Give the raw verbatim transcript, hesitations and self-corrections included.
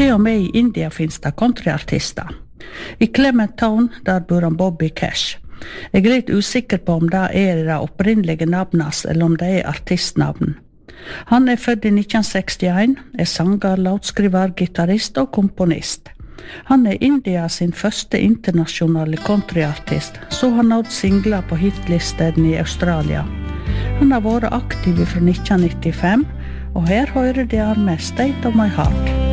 Til og med i India finns det countryartister. I Clement Town der bor han Bobby Cash. Jeg er litt usikker på om det er det opprinnelige navnet eller om det er artistnavn. Han er født i nitten sekstien, er sanger, låtskriver, gitarrist og komponist. Han er India sin første internasjonale countryartist, så han nådd singler på hitlisten i Australia. Han har vært aktiv fra nitten nittifem, og her hører de han med State of My Heart.